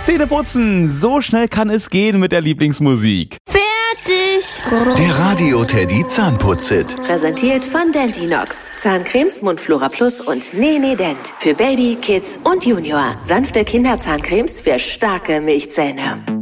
Zähneputzen, so schnell kann es gehen mit der Lieblingsmusik. Fertig! Der Radio Teddy Zahnputz-Hit. Präsentiert von Dentinox. Zahncremes, Mundflora Plus und Nee Dent. Für Baby, Kids und Junior. Sanfte Kinderzahncremes für starke Milchzähne.